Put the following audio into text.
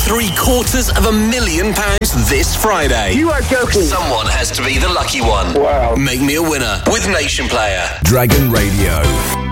£750,000 this Friday. You are joking. Someone has to be the lucky one. Wow. Make me a winner with Nation Player. Dragon Radio.